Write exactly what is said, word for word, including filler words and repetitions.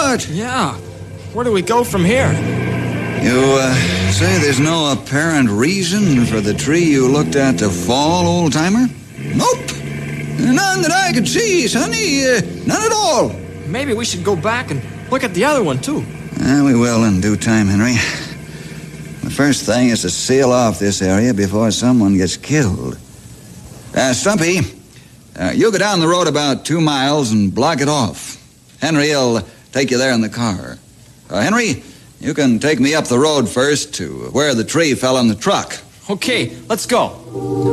start. Yeah. Where do we go from here? You uh, say there's no apparent reason for the tree you looked at to fall, old-timer? Nope. None that I could see, Sonny. Uh, none at all. Maybe we should go back and look at the other one, too. Uh, we will in due time, Henry. The first thing is to seal off this area before someone gets killed. Uh, Stumpy, uh, you go down the road about two miles and block it off. Henry will take you there in the car. Uh, Henry, you can take me up the road first to where the tree fell on the truck. Okay, let's go.